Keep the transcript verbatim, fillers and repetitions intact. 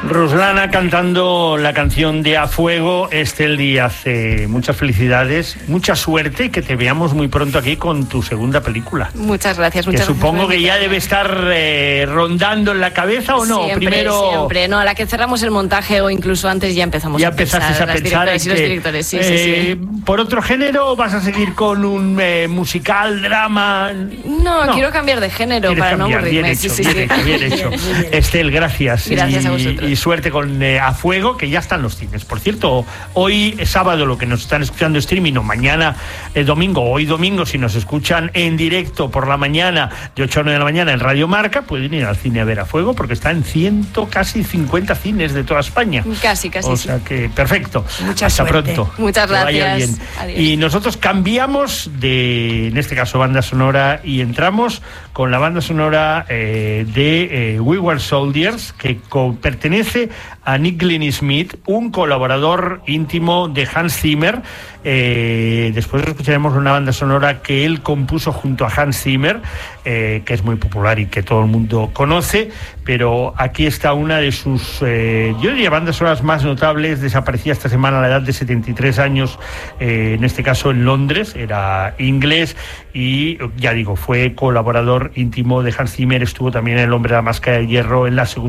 Ruslana cantando la canción de A Fuego. Estel Díaz, eh, muchas felicidades, mucha suerte y que te veamos muy pronto aquí con tu segunda película. Muchas gracias, muchas que supongo gracias. que ya debe estar eh, rondando en la cabeza, ¿o no? Siempre, Primero... siempre. No, a la que cerramos el montaje o incluso antes ya empezamos ya a pensar. empezaste a pensar las directoras y los que, directores, sí, eh, sí, sí. ¿Por otro género vas a seguir con un eh, musical, drama? No, no, quiero cambiar de género para cambiar, no aburrirme. Bien hecho, sí, bien, sí, hecho sí. bien hecho, Estel, gracias. Gracias y, a vosotros. Y suerte con eh, A Fuego, que ya están los cines. Por cierto, hoy es sábado, lo que nos están escuchando streaming, o mañana es domingo, hoy domingo, si nos escuchan en directo por la mañana, de ocho a nueve de la mañana en Radio Marca, pueden ir al cine a ver A Fuego, porque está en ciento, casi cincuenta cines de toda España. Casi, casi. O sea sí. que, perfecto. Mucha Hasta suerte. pronto. Muchas Que vaya gracias. bien. Adiós. Y nosotros cambiamos de, en este caso, banda sonora, y entramos con la banda sonora eh, de eh, We Were Soldiers, que co- pertenece a Nick Glennie Smith, un colaborador íntimo de Hans Zimmer. Eh, después escucharemos una banda sonora que él compuso junto a Hans Zimmer, eh, que es muy popular y que todo el mundo conoce, pero aquí está una de sus, eh, yo diría, bandas sonoras más notables. Desaparecía esta semana a la edad de setenta y tres años, eh, en este caso en Londres, era inglés y, ya digo, fue colaborador íntimo de Hans Zimmer. Estuvo también en El Hombre de la Máscara de Hierro, en la segunda